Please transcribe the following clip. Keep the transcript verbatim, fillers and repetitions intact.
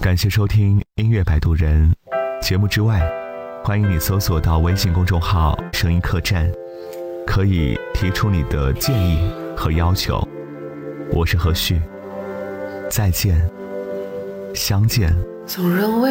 感谢收听音乐摆渡人。节目之外，欢迎你搜索到微信公众号声音客栈，可以提出你的建议和要求。我是何旭，再见，相见。 总认为